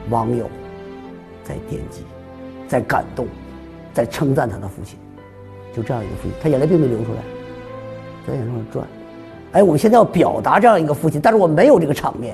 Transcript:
网友在点击，在感动，在称赞他的父亲，就这样一个父亲，他眼泪并没流出来，在眼上转。哎，我们现在要表达这样一个父亲，但是我没有这个场面。